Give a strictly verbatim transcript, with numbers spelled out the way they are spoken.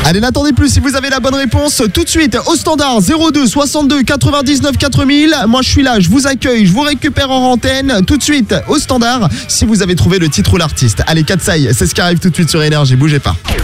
Allez, n'attendez plus, si vous avez la bonne réponse, tout de suite au standard zéro deux soixante-deux quatre-vingt-dix-neuf quatre mille. Moi je suis là, je vous accueille, je vous récupère en antenne. Tout de suite au standard si vous avez trouvé le titre ou l'artiste. Allez, Katsai, c'est ce qui arrive tout de suite sur Énergie, bougez pas.